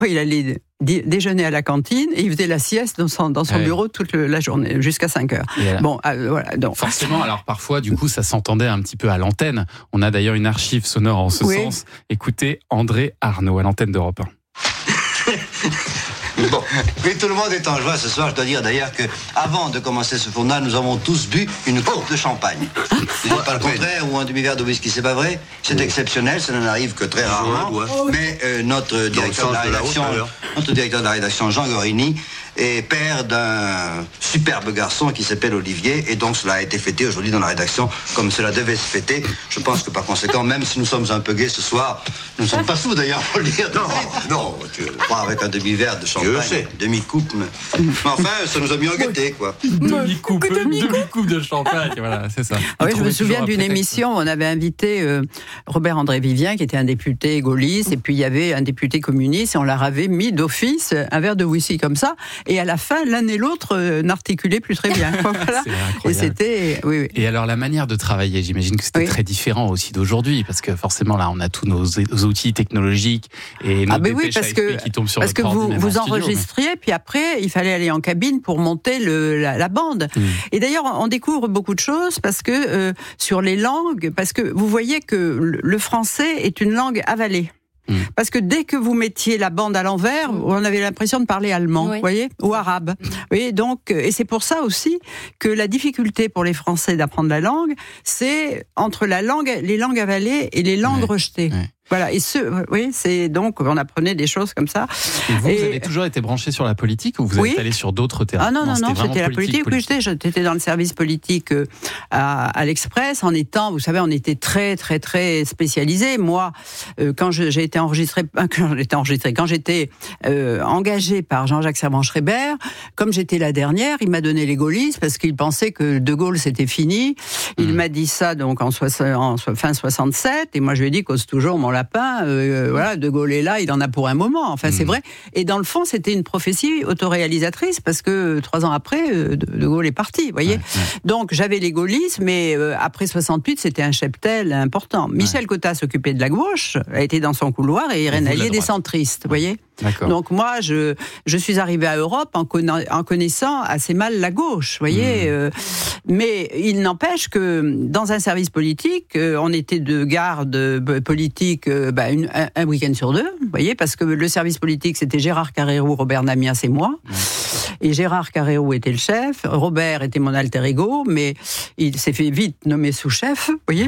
il allait déjeuner à la cantine et il faisait la sieste dans son bureau toute la journée, jusqu'à 5 heures. Bon, voilà. Donc. Forcément, alors parfois, du coup, ça s'entendait un petit peu à l'antenne. On a d'ailleurs une archive sonore en ce sens. Écoutez André Arnaud à l'antenne d'Europe 1. Bon, mais tout le monde est en joie ce soir. Je dois dire d'ailleurs que avant de commencer ce fournage, nous avons tous bu une coupe de champagne. Ce n'est pas le contraire, ou un demi-verre de whisky, c'est pas vrai. C'est exceptionnel, ça n'arrive que très rarement. Mais notre directeur de la rédaction, Jean Gorini, est père d'un superbe garçon qui s'appelle Olivier, et donc cela a été fêté aujourd'hui dans la rédaction comme cela devait se fêter. Je pense que par conséquent, même si nous sommes un peu gays ce soir, nous ne sommes pas sous d'ailleurs, faut le dire. Non, pas avec un demi-verre de champagne, demi-coupe, mais enfin, ça nous a mis en gaieté, quoi. Demi-coupe de champagne, voilà, c'est ça. Ah oui, je me souviens d'une émission où on avait invité Robert-André Vivien, qui était un député gaulliste, et puis il y avait un député communiste, et on leur avait mis d'office un verre de whisky comme ça, et à la fin, l'un et l'autre n'articulaient plus très bien. Voilà. C'est incroyable. Et c'était, oui. Et alors la manière de travailler, j'imagine que c'était très différent aussi d'aujourd'hui, parce que forcément là, on a tous nos outils technologiques et nos dépêches AFP qui tombent sur parce notre ordi. Parce que vous enregistriez, puis après, il fallait aller en cabine pour monter la bande. Et d'ailleurs, on découvre beaucoup de choses parce que sur les langues, parce que vous voyez que le français est une langue avalée. Parce que dès que vous mettiez la bande à l'envers, on avait l'impression de parler allemand, vous voyez, ou arabe. Vous voyez, donc, et c'est pour ça aussi que la difficulté pour les Français d'apprendre la langue, c'est entre les langues avalées et les langues rejetées. Voilà, et c'est donc, on apprenait des choses comme ça. Et vous avez toujours été branché sur la politique ou vous êtes allé sur d'autres terrains? Ah non, c'était la politique. Oui, j'étais dans le service politique à l'Express, vous savez, on était très, très, très spécialisés. Moi, quand j'étais engagée par Jean-Jacques Servan-Schreiber, comme j'étais la dernière, il m'a donné les gaullistes parce qu'il pensait que De Gaulle c'était fini. Il m'a dit ça donc en fin 67, et moi je lui ai dit cause toujours mon lapin, voilà, De Gaulle est là, il en a pour un moment. Enfin, c'est vrai. Et dans le fond, c'était une prophétie autoréalisatrice parce que 3 ans après, De Gaulle est parti, vous voyez. Donc, j'avais les gaullistes, mais après 68, c'était un cheptel important. Michel Cotta s'occupait de la gauche, a été dans son couloir, et Irène Allier des centristes, vous voyez. D'accord. Donc moi, je suis arrivée à Europe en connaissant assez mal la gauche, vous voyez. Mais il n'empêche que dans un service politique, on était de garde politique un week-end sur 2, vous voyez, parce que le service politique, c'était Gérard Carrérou, Robert Namias et moi. Et Gérard Carrérou était le chef, Robert était mon alter ego, mais il s'est fait vite nommer sous-chef, vous voyez.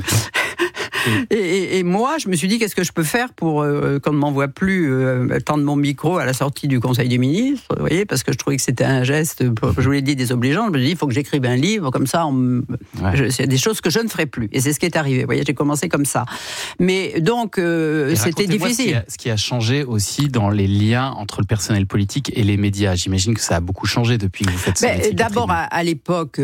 Et moi, je me suis dit, qu'est-ce que je peux faire pour qu'on ne m'envoie plus tendre mon micro à la sortie du Conseil des ministres, vous voyez, parce que je trouvais que c'était un geste, je vous l'ai dit, désobligeant. Je me suis dit, il faut que j'écrive un livre, comme ça, c'est des choses que je ne ferai plus. Et c'est ce qui est arrivé, vous voyez, j'ai commencé comme ça. Mais donc, c'était difficile. Ce qui a changé aussi dans les liens entre le personnel politique et les médias. J'imagine que ça a beaucoup changé depuis que vous faites ça. D'abord, à l'époque,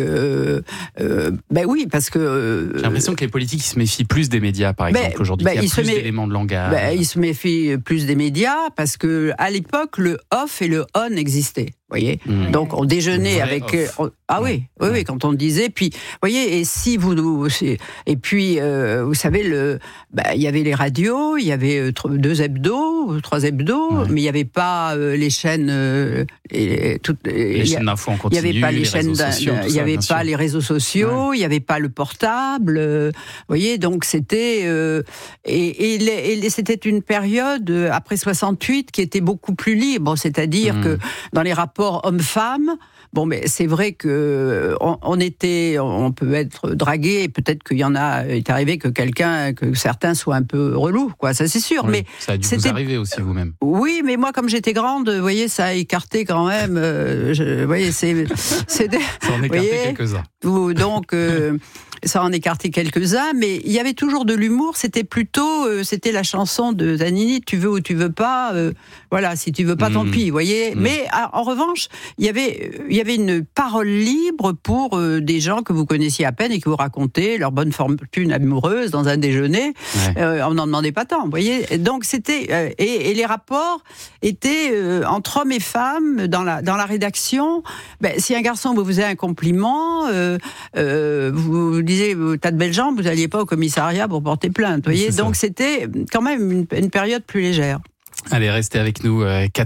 oui, parce que... J'ai l'impression que les politiques se méfient plus des médias, par exemple, aujourd'hui. Il y a plus d'éléments de langage. Ils se méfient plus des médias parce que à l'époque, le off et le on existaient. Voyez, donc on déjeunait avec oui, quand on disait, puis voyez, et si vous et puis vous savez il y avait les radios, il y avait 2 hebdos, 3 hebdos, mais il n'y avait pas les chaînes les chaînes d'infos en continu, il n'y avait pas les chaînes il n'y avait pas les réseaux sociaux, il n'y avait pas le portable, voyez, donc c'était et c'était une période après 68 qui était beaucoup plus libre, c'est-à-dire que dans les rapports hommes-femmes, bon, mais c'est vrai que on peut être dragué, et peut-être qu'il y en a, est arrivé que certains soient un peu relous, quoi, ça c'est sûr. Oui, mais ça a dû vous arriver aussi vous-même. Oui, mais moi, comme j'étais grande, vous voyez, ça a écarté quand même. Vous voyez, ça en a écarté quelques-uns. Donc. Ça en écartait quelques-uns, mais il y avait toujours de l'humour. C'était plutôt, c'était la chanson de Zanini, tu veux ou tu veux pas. Voilà, si tu veux pas, tant pis, vous voyez. Mais en revanche, il y avait une parole libre pour des gens que vous connaissiez à peine et qui vous racontaient leur bonne fortune amoureuse dans un déjeuner. On n'en demandait pas tant, vous voyez. Donc c'était et les rapports étaient entre hommes et femmes dans la rédaction. Si un garçon vous faisait un compliment, vous disiez t'as de belles jambes, vous n'alliez pas au commissariat pour porter plainte, vous voyez. Donc c'était quand même une période plus légère. Allez, restez avec nous.